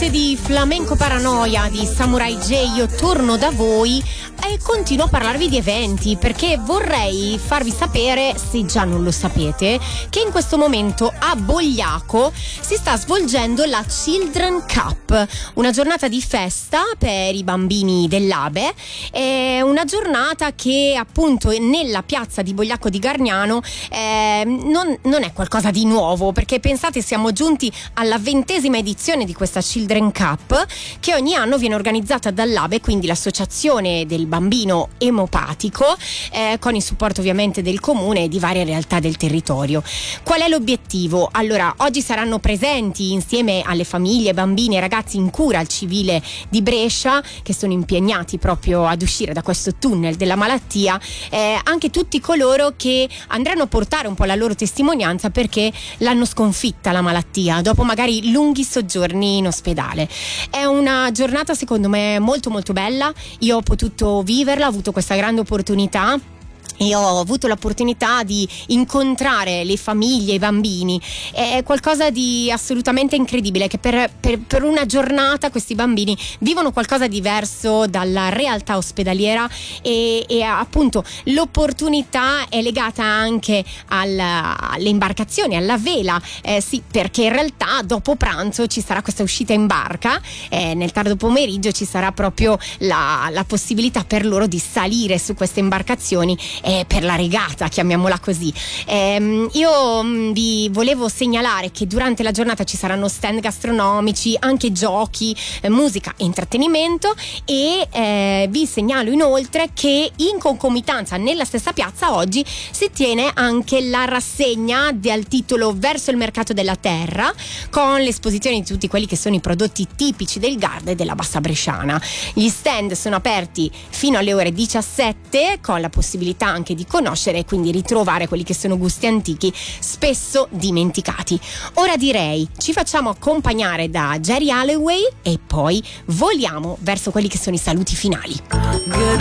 parte di Flamenco Paranoia di Samurai J, io torno da voi e continuo a parlarvi di eventi, perché vorrei farvi sapere, se già non lo sapete, che in questo momento a Bogliaco si sta svolgendo la Children Cup, una giornata di festa per i bambini dell'Abe. È una giornata che appunto nella piazza di Bogliaco di Gargnano non è qualcosa di nuovo, perché pensate, siamo giunti alla 20ª edizione di questa Children Cup, che ogni anno viene organizzata dall'Abe, quindi l'associazione del bambino emopatico, con il supporto ovviamente del comune e di varie realtà del territorio. Qual è l'obiettivo? Allora, oggi saranno presenti insieme alle famiglie, bambini e ragazzi in cura al civile di Brescia, che sono impegnati proprio ad uscire da questo tunnel della malattia, anche tutti coloro che andranno a portare un po' la loro testimonianza, perché l'hanno sconfitta la malattia dopo magari lunghi soggiorni in ospedale. È una giornata secondo me molto molto bella, io ho potuto viverla, ho avuto questa grande opportunità. Io ho avuto l'opportunità di incontrare le famiglie, i bambini. È qualcosa di assolutamente incredibile, che per una giornata questi bambini vivono qualcosa diverso dalla realtà ospedaliera, e appunto l'opportunità è legata anche alle imbarcazioni, alla vela, sì, perché in realtà dopo pranzo ci sarà questa uscita in barca, nel tardo pomeriggio ci sarà proprio la possibilità per loro di salire su queste imbarcazioni per la regata, chiamiamola così. Io vi volevo segnalare che durante la giornata ci saranno stand gastronomici, anche giochi, musica e intrattenimento, e vi segnalo inoltre che in concomitanza nella stessa piazza oggi si tiene anche la rassegna dal titolo Verso il mercato della terra, con l'esposizione di tutti quelli che sono i prodotti tipici del Garda e della Bassa Bresciana. Gli stand sono aperti fino alle ore 17, con la possibilità anche di conoscere e quindi ritrovare quelli che sono gusti antichi spesso dimenticati. Ora direi ci facciamo accompagnare da Geri Halliwell e poi voliamo verso quelli che sono i saluti finali. Good